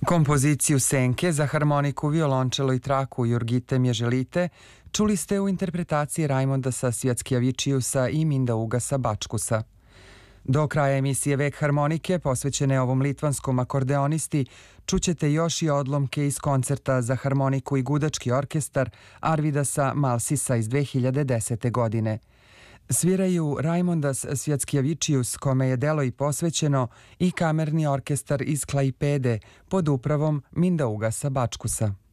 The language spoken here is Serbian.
Kompoziciju Senke za harmoniku, violončelo i traku Jurgite Mježelite čuli ste u interpretaciji Rajmonda Sasvjackjevičiusa i Mindaugasa Bačkusa. Do kraja emisije Vek harmonike, posvećene ovom litvanskom akordeonisti, čućete još i odlomke iz koncerta za harmoniku i gudački orkestar Arvidasa Malsisa iz 2010. godine. Sviraju Rajmondas Svijackjevičius, kome je delo i posvećeno, i kamerni orkestar iz Klaipede pod upravom Mindaugasa Bačkusa.